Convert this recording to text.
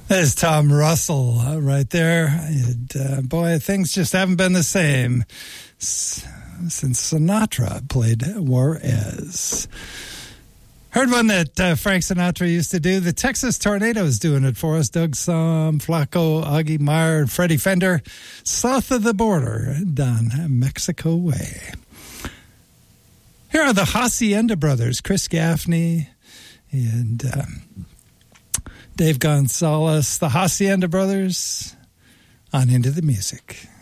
There's Tom Russell right there. And, boy, things just haven't been the same since Sinatra played Juarez. Heard one that Frank Sinatra used to do. The Texas Tornadoes doing it for us. Doug Somm, Flaco, Augie Meyer, and Freddie Fender. South of the border, down Mexico way. Here are the Hacienda Brothers, Chris Gaffney and Dave Gonzalez. The Hacienda Brothers, on Into the Music.